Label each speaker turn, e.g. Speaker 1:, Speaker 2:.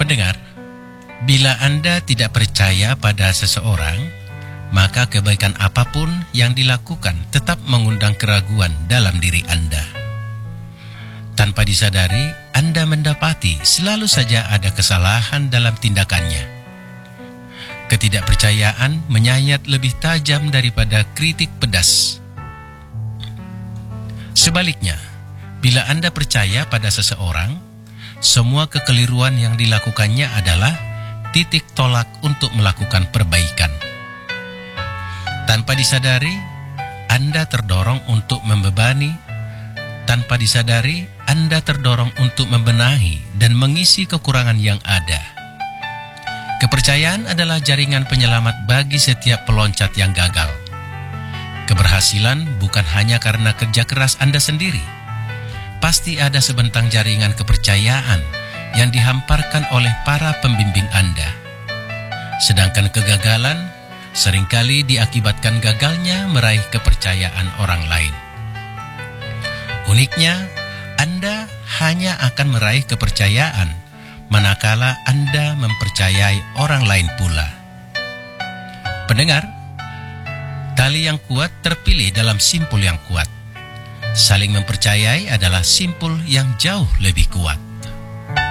Speaker 1: Pendengar, bila Anda tidak percaya pada seseorang, maka kebaikan apapun yang dilakukan tetap mengundang keraguan dalam diri Anda. Tanpa disadari, Anda mendapati selalu saja ada kesalahan dalam tindakannya. Ketidakpercayaan menyayat lebih tajam daripada kritik pedas. Sebaliknya, bila Anda percaya pada seseorang, semua kekeliruan yang dilakukannya adalah titik tolak untuk melakukan perbaikan. Tanpa disadari, Anda terdorong untuk membebani. Tanpa disadari, Anda terdorong untuk membenahi dan mengisi kekurangan yang ada. Kepercayaan adalah jaringan penyelamat bagi setiap peloncat yang gagal. Keberhasilan bukan hanya karena kerja keras Anda sendiri. Pasti ada sebentang jaringan kepercayaan yang dihamparkan oleh para pembimbing Anda. Sedangkan kegagalan seringkali diakibatkan gagalnya meraih kepercayaan orang lain. Uniknya, Anda hanya akan meraih kepercayaan manakala Anda mempercayai orang lain pula. Pendengar, tali yang kuat terpilih dalam simpul yang kuat. Saling mempercayai adalah simpul yang jauh lebih kuat.